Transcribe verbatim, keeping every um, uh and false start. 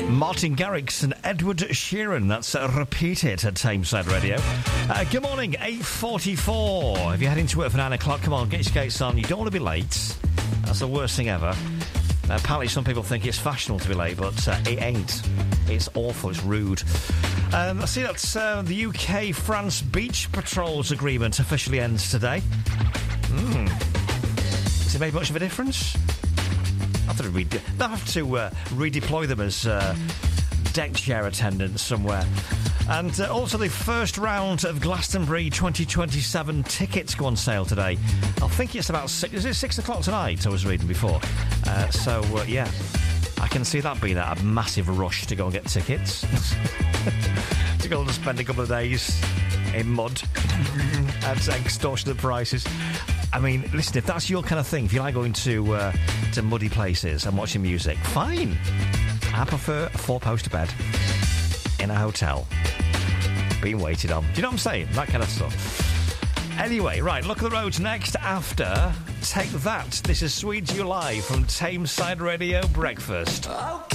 Martin Garrix and Edward Sheeran. That's uh, Repeat It at Tameside Radio. Uh, good morning, eight forty-four. If you're heading to work for nine o'clock, come on, get your skates on. You don't want to be late. That's the worst thing ever. Uh, apparently some people think it's fashionable to be late, but uh, it ain't. It's awful, it's rude. Um, I see that uh, the U K-France Beach Patrols agreement officially ends today. Hmm. Has it made much of a difference? I thought re- they'll have to uh, redeploy them as uh, deck chair attendants somewhere. And uh, also the first round of Glastonbury twenty twenty-seven tickets go on sale today. I think it's about six, is it six o'clock tonight, I was reading before. Uh, so, uh, yeah, I can see that being a massive rush to go and get tickets. To go and spend a couple of days in mud at extortionate prices. I mean, listen, if that's your kind of thing, if you like going to uh, to muddy places and watching music, fine. I prefer a four-poster bed in a hotel being waited on. Do you know what I'm saying? That kind of stuff. Anyway, right, look at the roads next after Take That. This is Sweet July from Tameside Radio Breakfast. Okay.